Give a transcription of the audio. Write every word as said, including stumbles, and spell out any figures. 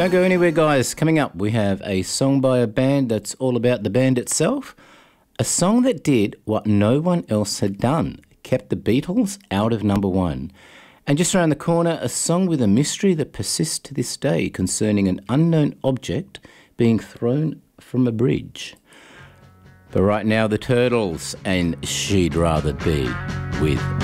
Don't go anywhere, guys. Coming up, we have a song by a band that's all about the band itself. A song that did what no one else had done, kept the Beatles out of number one. And just around the corner, a song with a mystery that persists to this day concerning an unknown object being thrown from a bridge. But right now, the Turtles and She'd Rather Be With